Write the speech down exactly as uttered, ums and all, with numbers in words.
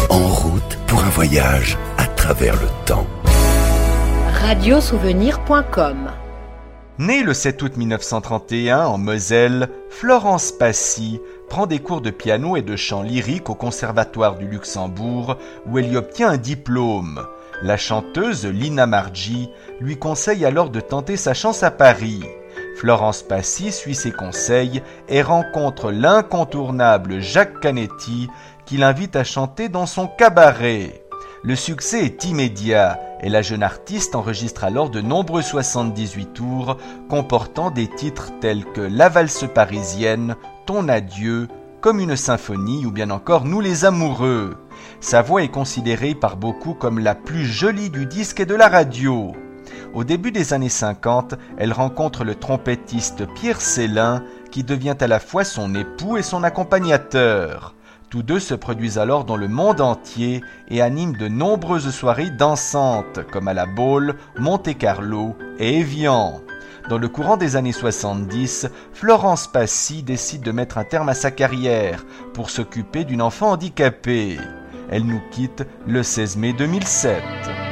En route pour un voyage à travers le temps. radio souvenir point com. Née le sept août mille neuf cent trente et un en Moselle, Florence Passy prend des cours de piano et de chant lyrique au Conservatoire du Luxembourg où elle y obtient un diplôme. La chanteuse Lina Marji lui conseille alors de tenter sa chance à Paris. Florence Passy suit ses conseils et rencontre l'incontournable Jacques Canetti qui l'invite à chanter dans son cabaret. Le succès est immédiat et la jeune artiste enregistre alors de nombreux soixante-dix-huit tours comportant des titres tels que La valse parisienne, Ton adieu, Comme une symphonie ou bien encore Nous les amoureux. Sa voix est considérée par beaucoup comme la plus jolie du disque et de la radio. Au début des années cinquante, elle rencontre le trompettiste Pierre Célin qui devient à la fois son époux et son accompagnateur. Tous deux se produisent alors dans le monde entier et animent de nombreuses soirées dansantes comme à la Baule, Monte-Carlo et Évian. Dans le courant des années soixante-dix, Florence Passy décide de mettre un terme à sa carrière pour s'occuper d'une enfant handicapée. Elle nous quitte le seize mai deux mille sept.